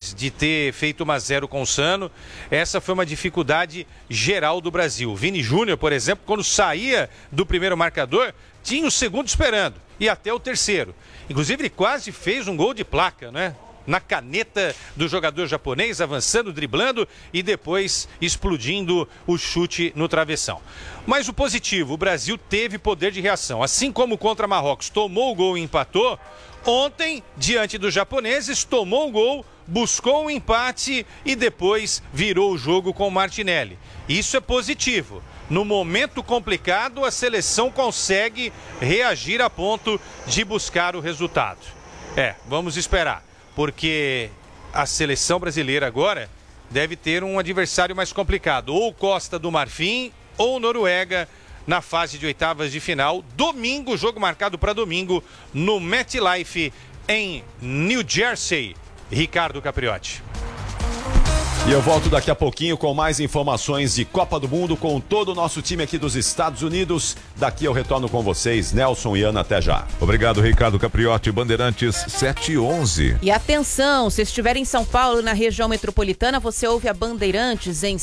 depois de ter feito 1-0 com o Sano, essa foi uma dificuldade geral do Brasil. Vini Júnior, por exemplo, quando saía do primeiro marcador, tinha o segundo esperando e até o terceiro. Inclusive, ele quase fez um gol de placa, né? Na caneta do jogador japonês, avançando, driblando e depois explodindo o chute no travessão. Mas o positivo, o Brasil teve poder de reação. Assim como contra Marrocos tomou o gol e empatou, ontem, diante dos japoneses, tomou o gol, buscou um empate e depois virou o jogo com o Martinelli. Isso é positivo. No momento complicado, a seleção consegue reagir a ponto de buscar o resultado. Vamos esperar. Porque a seleção brasileira agora deve ter um adversário mais complicado. Ou Costa do Marfim ou Noruega na fase de oitavas de final. Domingo, jogo marcado para domingo no MetLife em New Jersey. Ricardo Capriotti. E eu volto daqui a pouquinho com mais informações de Copa do Mundo com todo o nosso time aqui dos Estados Unidos. Daqui eu retorno com vocês, Nelson e Ana, até já. Obrigado, Ricardo Capriotti, Bandeirantes 711. E atenção, se estiver em São Paulo, na região metropolitana, você ouve a Bandeirantes em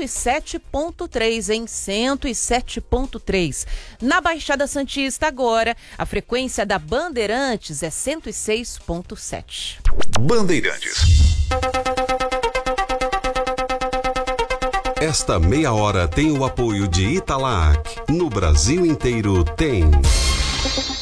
107.3, Na Baixada Santista agora, a frequência da Bandeirantes é 106.7. Bandeirantes. Esta meia hora tem o apoio de Italac. No Brasil inteiro tem.